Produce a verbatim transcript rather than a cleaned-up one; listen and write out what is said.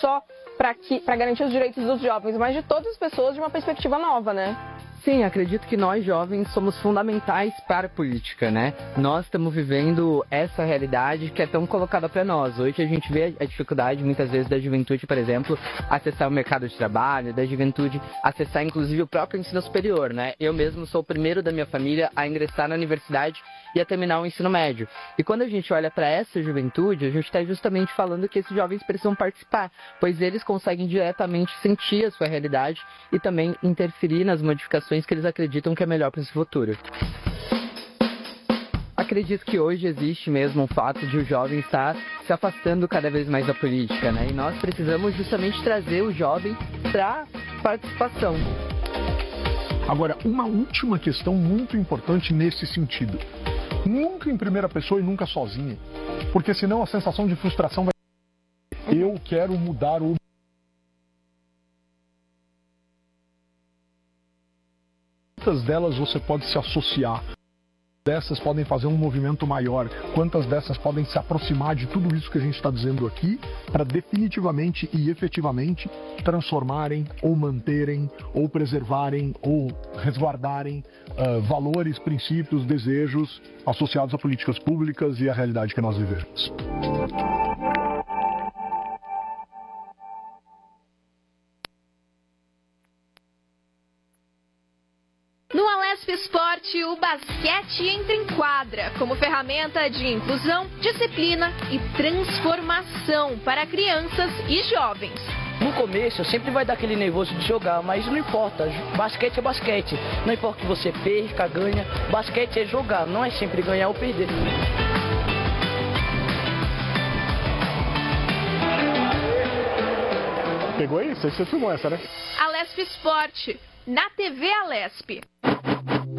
só para garantir os direitos dos jovens, mas de todas as pessoas de uma perspectiva nova, né? Sim, acredito que nós jovens somos fundamentais para a política, né? Nós estamos vivendo essa realidade que é tão colocada para nós. Hoje a gente vê a dificuldade, muitas vezes, da juventude, por exemplo, acessar o mercado de trabalho, da juventude acessar, inclusive, o próprio ensino superior, né? Eu mesmo sou o primeiro da minha família a ingressar na universidade e a terminar o ensino médio. E quando a gente olha para essa juventude, a gente está justamente falando que esses jovens precisam participar, pois eles conseguem diretamente sentir a sua realidade e também interferir nas modificações que eles acreditam que é melhor para esse futuro. Acredito que hoje existe mesmo o fato de o jovem estar se afastando cada vez mais da política, né? E nós precisamos justamente trazer o jovem para participação. Agora, uma última questão muito importante nesse sentido. Nunca em primeira pessoa e nunca sozinho, porque senão a sensação de frustração vai... Eu quero mudar o... Quantas delas você pode se associar? Dessas podem fazer um movimento maior? Quantas dessas podem se aproximar de tudo isso que a gente está dizendo aqui para definitivamente e efetivamente transformarem ou manterem ou preservarem ou resguardarem uh, valores, princípios, desejos associados a políticas públicas e à realidade que nós vivemos? No Alesp Esporte, o basquete entra em quadra como ferramenta de inclusão, disciplina e transformação para crianças e jovens. No começo, sempre vai dar aquele nervoso de jogar, mas não importa, basquete é basquete. Não importa que você perca, ganha, basquete é jogar, não é sempre ganhar ou perder. Pegou aí? Você filmou essa, né? Alesp Esporte, na T V Alesp.